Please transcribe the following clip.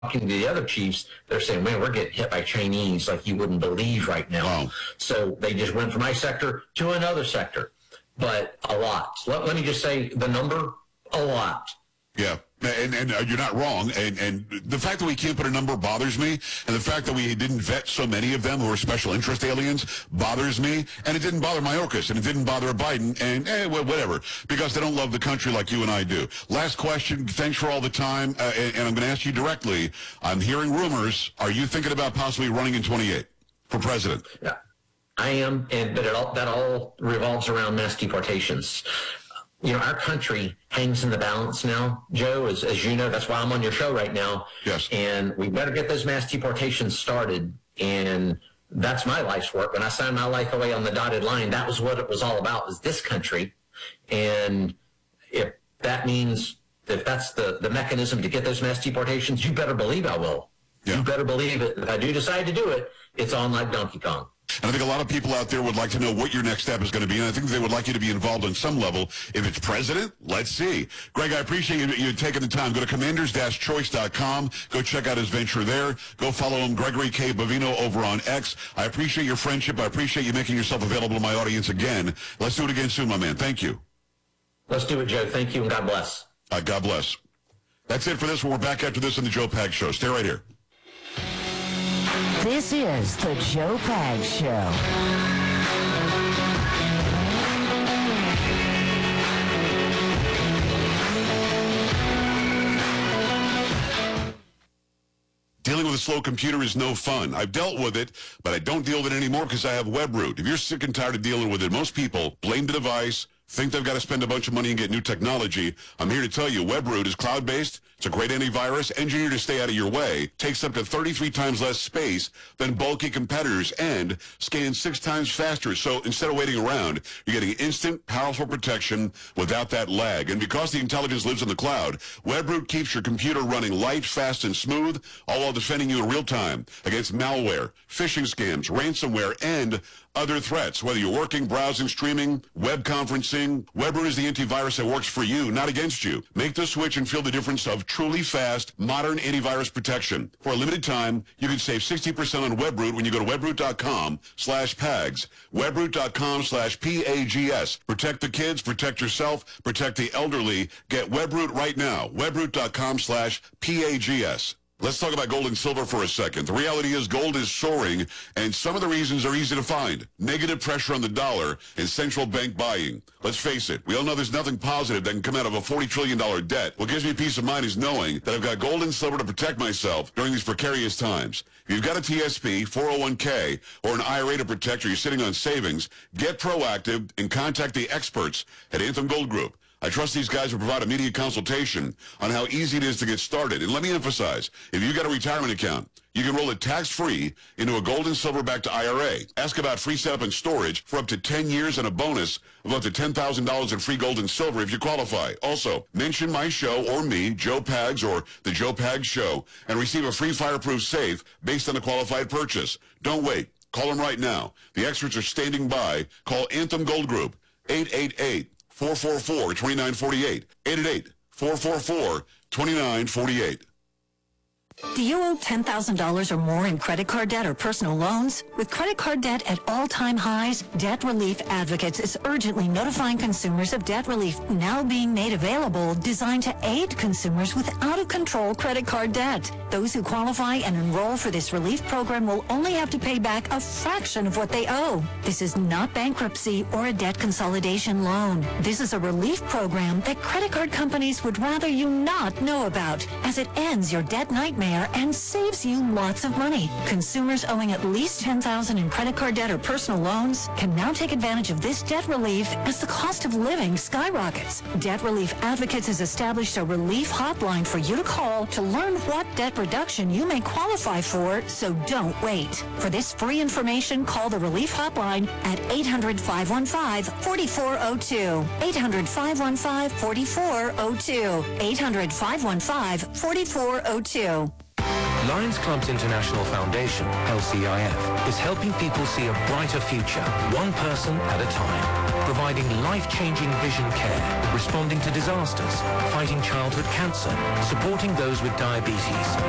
talking to the other chiefs, they're saying, man, we're getting hit by Chinese like you wouldn't believe right now. Wow. So they just went from my sector to another sector, but a lot. Let me just say the number, a lot. Yeah, and you're not wrong. And the fact that we can't put a number bothers me, and the fact that we didn't vet so many of them who are special interest aliens bothers me. And it didn't bother Mayorkas, and it didn't bother Biden, and whatever, because they don't love the country like you and I do. Last question. Thanks for all the time, and I'm going to ask you directly. I'm hearing rumors. Are you thinking about possibly running in 28 for president? Yeah, I am, but that all revolves around mass deportations. You know, our country hangs in the balance now, Joe, as you know. That's why I'm on your show right now. Yes. And we better get those mass deportations started. And that's my life's work. When I signed my life away on the dotted line, that was what it was all about, was this country. And if that means, if that's the mechanism to get those mass deportations, you better believe I will. Yeah. You better believe it. If I do decide to do it, it's on like Donkey Kong. And I think a lot of people out there would like to know what your next step is going to be, and I think they would like you to be involved on some level. If it's president, let's see. Greg, I appreciate you taking the time. Go to commanders-choice.com. Go check out his venture there. Go follow him, Gregory K. Bavino, over on X. I appreciate your friendship. I appreciate you making yourself available to my audience again. Let's do it again soon, my man. Thank you. Let's do it, Joe. Thank you, and God bless. God bless. That's it for this one. We're back after this on the Joe Pags Show. Stay right here. This is the Joe Pags Show. Dealing with a slow computer is no fun. I've dealt with it, but I don't deal with it anymore because I have WebRoot. If you're sick and tired of dealing with it, most people blame the device, think they've got to spend a bunch of money and get new technology. I'm here to tell you, WebRoot is cloud-based. It's a great antivirus, engineered to stay out of your way, takes up to 33 times less space than bulky competitors, and scans 6 times faster. So instead of waiting around, you're getting instant, powerful protection without that lag. And because the intelligence lives in the cloud, WebRoot keeps your computer running light, fast, and smooth, all while defending you in real time against malware, phishing scams, ransomware, and other threats. Whether you're working, browsing, streaming, web conferencing, WebRoot is the antivirus that works for you, not against you. Make the switch and feel the difference of truly fast, modern antivirus protection. For a limited time, you can save 60% on WebRoot when you go to webroot.com/PAGS. Webroot.com/PAGS. Protect the kids, protect yourself, protect the elderly. Get WebRoot right now. Webroot.com/PAGS. Let's talk about gold and silver for a second. The reality is gold is soaring, and some of the reasons are easy to find. Negative pressure on the dollar and central bank buying. Let's face it, we all know there's nothing positive that can come out of a $40 trillion debt. What gives me peace of mind is knowing that I've got gold and silver to protect myself during these precarious times. If you've got a TSP, 401k, or an IRA to protect, or you're sitting on savings, get proactive and contact the experts at Anthem Gold Group. I trust these guys will provide immediate consultation on how easy it is to get started. And let me emphasize, if you've got a retirement account, you can roll it tax-free into a gold and silver-backed IRA. Ask about free setup and storage for up to 10 years and a bonus of up to $10,000 in free gold and silver if you qualify. Also, mention my show or me, Joe Pags or the Joe Pags Show, and receive a free fireproof safe based on a qualified purchase. Don't wait. Call them right now. The experts are standing by. Call Anthem Gold Group, 888-444-2948. 888-444-2948. Do you owe $10,000 or more in credit card debt or personal loans? With credit card debt at all-time highs, Debt Relief Advocates is urgently notifying consumers of debt relief now being made available, designed to aid consumers with out-of-control credit card debt. Those who qualify and enroll for this relief program will only have to pay back a fraction of what they owe. This is not bankruptcy or a debt consolidation loan. This is a relief program that credit card companies would rather you not know about, as it ends your debt nightmare and saves you lots of money. Consumers owing at least $10,000 in credit card debt or personal loans can now take advantage of this debt relief as the cost of living skyrockets. Debt Relief Advocates has established a relief hotline for you to call to learn what debt reduction you may qualify for, so don't wait. For this free information, call the relief hotline at 800-515-4402. 800-515-4402. 800-515-4402. Lions Clubs International Foundation, LCIF, is helping people see a brighter future, one person at a time. Providing life-changing vision care, responding to disasters, fighting childhood cancer, supporting those with diabetes,